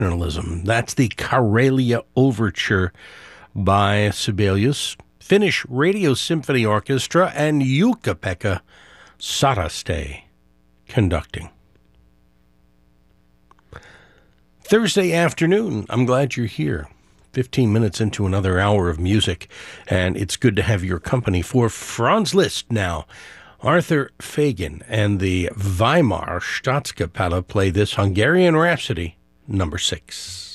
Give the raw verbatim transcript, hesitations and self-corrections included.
journalism. That's the Karelia Overture by Sibelius, Finnish Radio Symphony Orchestra, and Jukka-Pekka Saraste conducting. Thursday afternoon, I'm glad you're here. fifteen minutes into another hour of music, and it's good to have your company for Franz Liszt now. Arthur Fagin and the Weimar Staatskapelle play this Hungarian Rhapsody, number six.